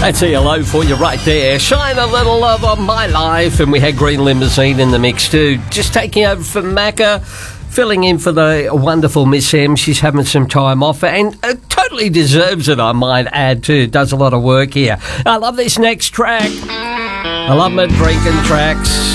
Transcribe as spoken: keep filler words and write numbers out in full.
That's a hello for you right there. Shine a little love on my life. And we had Green Limousine in the mix too. Just taking over for Macca, filling in for the wonderful Miss M. She's having some time off and uh, totally deserves it, I might add too. Does a lot of work here. I love this next track. I love my drinking tracks.